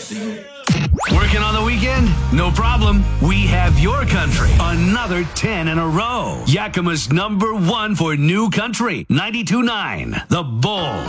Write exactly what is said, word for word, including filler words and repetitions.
Working on the weekend? No problem. We have your country. Another ten in a row. Yakima's number one for new country. ninety-two point nine. The Bull.